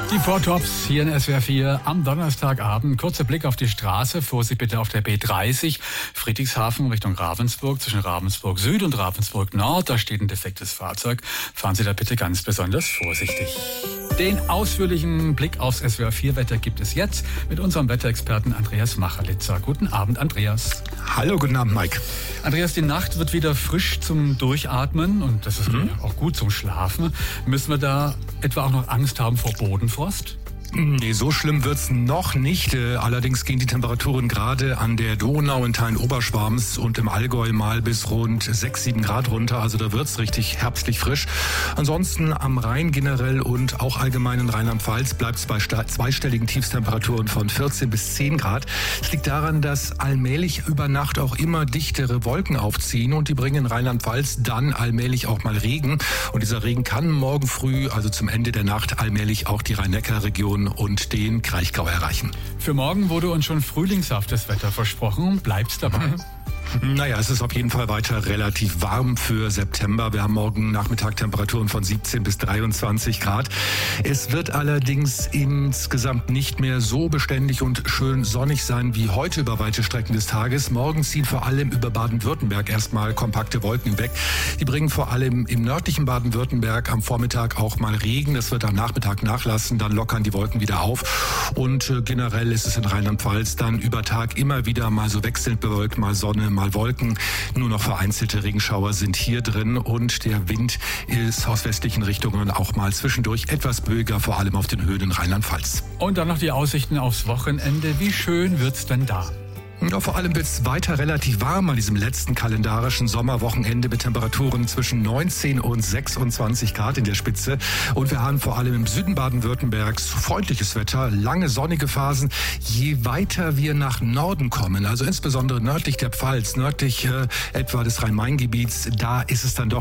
Die Four Tops hier in SWR 4 am Donnerstagabend. Kurzer Blick auf die Straße. Vorsicht bitte auf der B30 Friedrichshafen Richtung Ravensburg. Zwischen Ravensburg Süd und Ravensburg Nord. Da steht ein defektes Fahrzeug. Fahren Sie da bitte ganz besonders vorsichtig. Den ausführlichen Blick aufs SWR 4 Wetter gibt es jetzt mit unserem Wetterexperten Andreas Machalitzer. Guten Abend, Andreas. Hallo, guten Abend, Mike. Andreas, die Nacht wird wieder frisch zum Durchatmen und das ist auch gut zum Schlafen. Müssen wir da etwa auch noch Angst haben vor Bodenfrost? Nee, so schlimm wird's noch nicht. Allerdings gehen die Temperaturen gerade an der Donau in Teilen Oberschwabens und im Allgäu mal bis rund 6-7 Grad runter. Also da wird's richtig herbstlich frisch. Ansonsten am Rhein generell und auch allgemein in Rheinland-Pfalz bleibt's bei zweistelligen Tiefstemperaturen von 14 bis 10 Grad. Es liegt daran, dass allmählich über Nacht auch immer dichtere Wolken aufziehen und die bringen in Rheinland-Pfalz dann allmählich auch mal Regen. Und dieser Regen kann morgen früh, also zum Ende der Nacht, allmählich auch die Rhein-Neckar-Region und den Kraichgau erreichen. Für morgen wurde uns schon frühlingshaftes Wetter versprochen. Bleibt's dabei? Naja, es ist auf jeden Fall weiter relativ warm für September. Wir haben morgen Nachmittag Temperaturen von 17 bis 23 Grad. Es wird allerdings insgesamt nicht mehr so beständig und schön sonnig sein wie heute über weite Strecken des Tages. Morgen ziehen vor allem über Baden-Württemberg erstmal kompakte Wolken weg. Die bringen vor allem im nördlichen Baden-Württemberg am Vormittag auch mal Regen. Das wird am Nachmittag nachlassen, dann lockern die Wolken wieder auf. Und generell ist es in Rheinland-Pfalz dann über Tag immer wieder mal so wechselnd bewölkt, mal Sonne, mal Wolken. Nur noch vereinzelte Regenschauer sind hier drin und der Wind ist aus westlichen Richtungen auch mal zwischendurch etwas böiger, vor allem auf den Höhen in Rheinland-Pfalz. Und dann noch die Aussichten aufs Wochenende. Wie schön wird's denn da? Ja, vor allem wird es weiter relativ warm an diesem letzten kalendarischen Sommerwochenende mit Temperaturen zwischen 19 und 26 Grad in der Spitze. Und wir haben vor allem im Süden Baden-Württembergs freundliches Wetter, lange sonnige Phasen. Je weiter wir nach Norden kommen, also insbesondere nördlich der Pfalz, nördlich etwa des Rhein-Main-Gebiets, da ist es dann doch